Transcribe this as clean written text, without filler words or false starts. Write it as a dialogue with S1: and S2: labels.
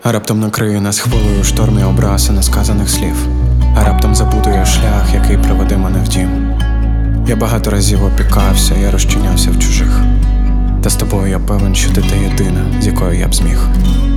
S1: А раптом накриє нас хвилею штормі образ і несказаних слів. А раптом забуду я шлях, який приведе мене в дім. Я багато разів опікався, я розчинявся в чужих. Та з тобою я певен, що ти та єдина, з якою я б зміг.